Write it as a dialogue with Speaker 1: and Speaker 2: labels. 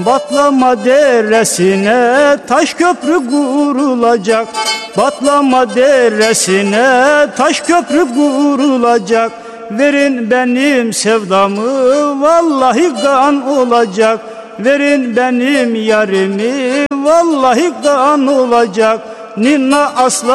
Speaker 1: Batlama deresine taş köprü kurulacak. Batlama deresine taş köprü kurulacak. Verin benim sevdamı, vallahi kan olacak. Verin benim yarimi, vallahi kan olacak. Ninna asla